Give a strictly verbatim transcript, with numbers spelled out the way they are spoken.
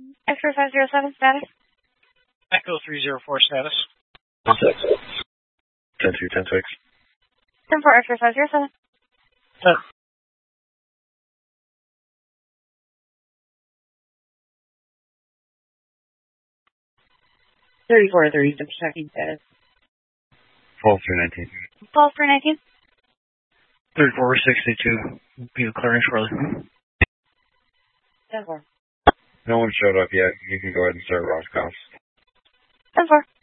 X-ray five zero seven status. Echo three zero four status. ten six. ten two, ten six. ten four X-ray five zero seven. Set. thirty-four thirty, checking status. twelve three nineteen. twelve three nineteen. thirty-four sixty-two. Be clearing shortly. ten four. No one showed up yet. You can go ahead and start Roscoff. ten four.